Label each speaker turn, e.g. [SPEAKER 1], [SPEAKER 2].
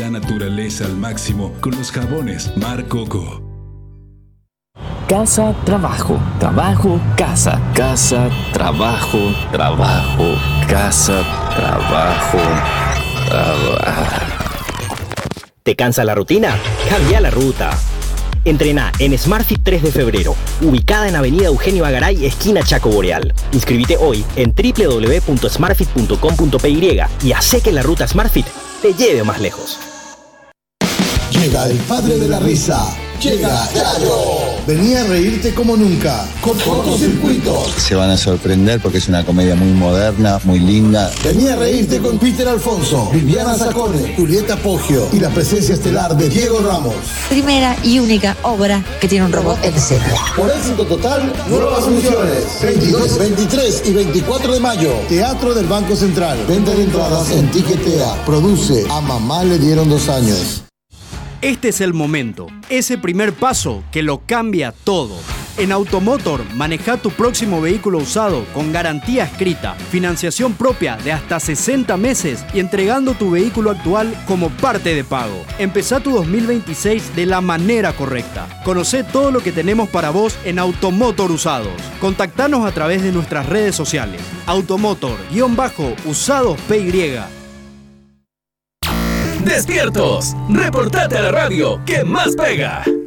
[SPEAKER 1] la naturaleza al máximo con los jabones Mar Coco.
[SPEAKER 2] Casa, trabajo, trabajo, casa, casa, trabajo, trabajo, casa, trabajo.
[SPEAKER 3] ¿Te cansa la rutina? Cambia la ruta. Entrená en SmartFit 3 de febrero, ubicada en Avenida Eugenio Agaray, esquina Chaco Boreal. Inscríbete hoy en www.smartfit.com.py y hace que la ruta SmartFit te lleve más lejos.
[SPEAKER 4] Llega el padre de la risa. Llega Yayo. Vení a reírte como nunca, con Cortocircuito.
[SPEAKER 5] Se van a sorprender porque es una comedia muy moderna, muy linda.
[SPEAKER 4] Vení a reírte con Peter Alfonso, Viviana Sacone, Julieta Poggio y la presencia estelar de Diego Ramos.
[SPEAKER 6] Primera y única obra que tiene un robot en escena.
[SPEAKER 4] Por éxito total, nuevas funciones. 22, 23 y 24 de mayo. Teatro del Banco Central. Venta de entradas en Tiquetea. Produce A Mamá le dieron 2 años.
[SPEAKER 7] Este es el momento, ese primer paso que lo cambia todo. En Automotor, maneja tu próximo vehículo usado con garantía escrita, financiación propia de hasta 60 meses y entregando tu vehículo actual como parte de pago. Empezá tu 2026 de la manera correcta. Conocé todo lo que tenemos para vos en Automotor Usados. Contactanos a través de nuestras redes sociales. Automotor-Usados PY.
[SPEAKER 8] ¡Despiertos! ¡Reportate a la radio que más pega!